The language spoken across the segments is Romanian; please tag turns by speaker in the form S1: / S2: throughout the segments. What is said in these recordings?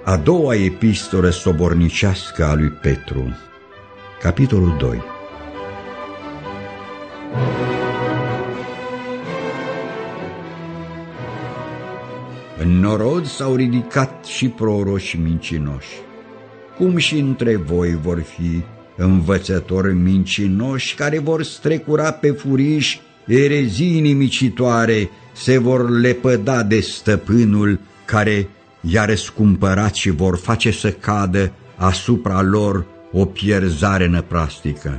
S1: A doua epistolă sobornicească a lui Petru, capitolul 2. În norod s-au ridicat și proroși mincinoși, cum și între voi vor fi învățători mincinoși care vor strecura pe furiș erezii nimicitoare, se vor lepăda de stăpânul care i-a răscumpărat și vor face să cadă asupra lor o pierzare năprastică.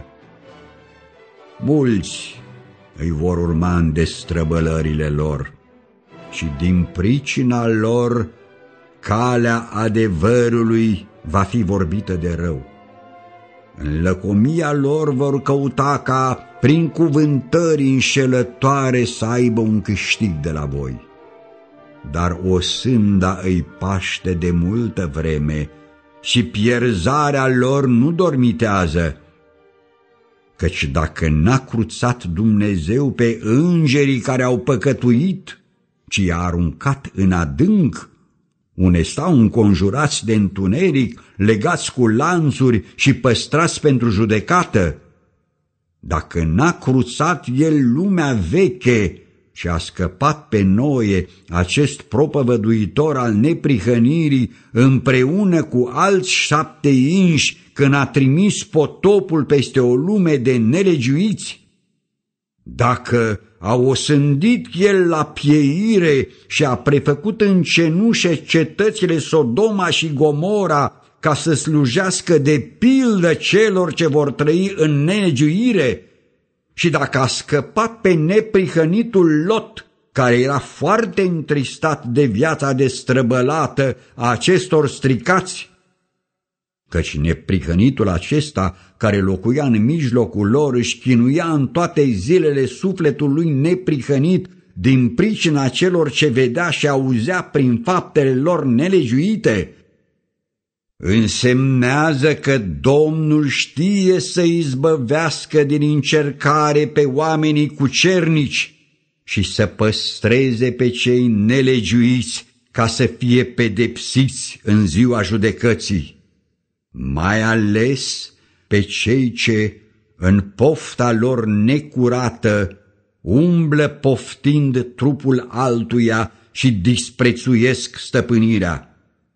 S1: Mulți îi vor urma în destrăbălările lor și din pricina lor calea adevărului va fi vorbită de rău. În lăcomia lor vor căuta ca prin cuvântări înșelătoare să aibă un câștig de la voi. Dar o sânda îi paște de multă vreme și pierzarea lor nu dormitează, căci dacă n-a cruțat Dumnezeu pe îngerii care au păcătuit, ci i-a aruncat în adânc, unde stau înconjurați de întuneric, legați cu lanțuri și păstrați pentru judecată, dacă n-a cruțat el lumea veche și a scăpat pe Noe, acest propovăduitor al neprihănirii, împreună cu alți 7 inși, când a trimis potopul peste o lume de nelegiuiți, dacă a osândit el la pieire și a prefăcut în cenușă cetățile Sodoma și Gomora ca să slujească de pildă celor ce vor trăi în nelegiuire, și dacă a scăpat pe neprihănitul Lot, care era foarte întristat de viața destrăbălată a acestor stricați, căci neprihănitul acesta, care locuia în mijlocul lor, își chinuia în toate zilele sufletul lui neprihănit din pricina celor ce vedea și auzea prin faptele lor nelegiuite, însemnează că Domnul știe să izbăvească din încercare pe oamenii cucernici și să păstreze pe cei nelegiuiți ca să fie pedepsiți în ziua judecății, mai ales pe cei ce, în pofta lor necurată, umblă poftind trupul altuia și disprețuiesc stăpânirea.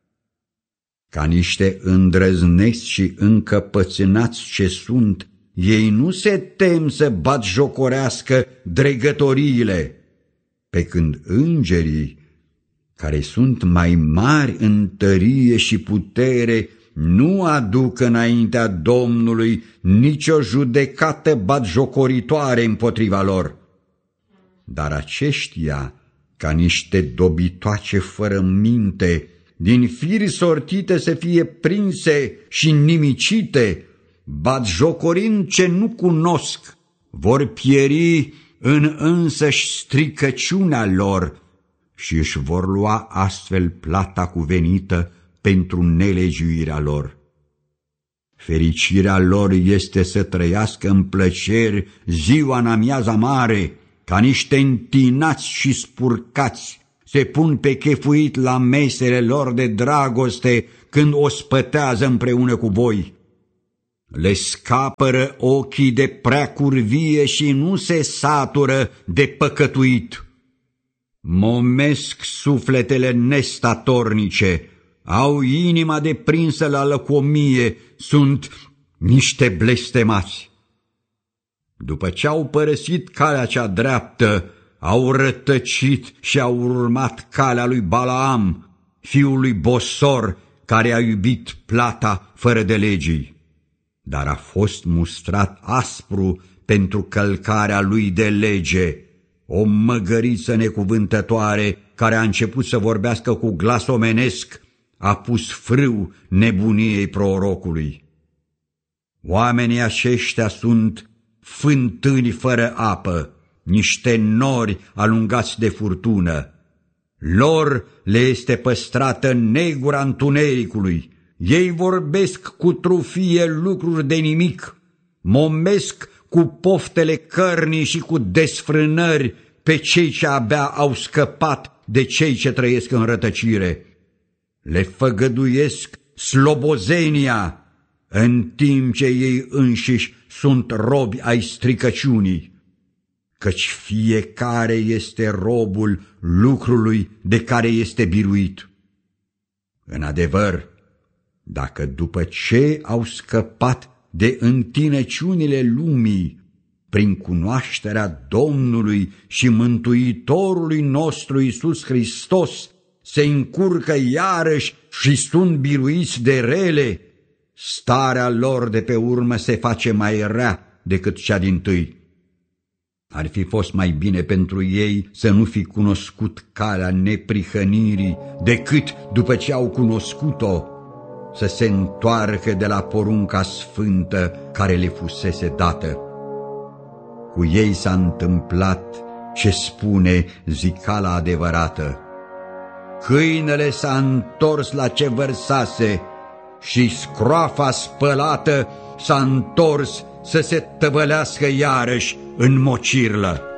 S1: Ca niște îndrăzneți și încăpățânați ce sunt, ei nu se tem să batjocorească dregătoriile, pe când îngerii, care sunt mai mari în tărie și putere, nu aduc înaintea Domnului nicio judecată batjocoritoare împotriva lor. Dar aceștia, ca niște dobitoace fără minte, din firi sortite să fie prinse și nimicite, batjocorind ce nu cunosc, vor pieri în însăși stricăciunea lor și își vor lua astfel plata cuvenită pentru nelegiuirea lor. Fericirea lor este să trăiască în plăceri ziua în amiaza mare, ca niște întinați și spurcați, se pun pe chefuit la mesele lor de dragoste când o spătează împreună cu voi. Le scapără ochii de prea curvie și nu se satură de păcătuit. Momesc sufletele nestatornice, au inima deprinsă la lăcomie, sunt niște blestemați. După ce au părăsit calea cea dreaptă, au rătăcit și au urmat calea lui Balaam, fiul lui Bosor, care a iubit plata fără de legii, dar a fost mustrat aspru pentru călcarea lui de lege, o măgăriță necuvântătoare care a început să vorbească cu glas omenesc, a pus frâu nebuniei prorocului. Oamenii aceștia sunt fântâni fără apă, niște nori alungați de furtună. Lor le este păstrată negura întunericului. Ei vorbesc cu trufie lucruri de nimic, momesc cu poftele cărnii și cu desfrânări pe cei ce abia au scăpat de cei ce trăiesc în rătăcire. le făgăduiesc slobozenia, în timp ce ei înșiși sunt robi ai stricăciunii, căci fiecare este robul lucrului de care este biruit. În adevăr, dacă după ce au scăpat de întinăciunile lumii, prin cunoașterea Domnului și Mântuitorului nostru Iisus Hristos, se încurcă iarăși și sunt biruiți de rele, starea lor de pe urmă se face mai rea decât cea dintâi. Ar fi fost mai bine pentru ei să nu fi cunoscut calea neprihănirii, decât, după ce au cunoscut-o, să se întoarcă de la porunca sfântă care le fusese dată. Cu ei s-a întâmplat ce spune zicala adevărată: câinele s-a întors la ce vărsase și scroafa spălată s-a întors să se tăvălească iarăși în mocirlă.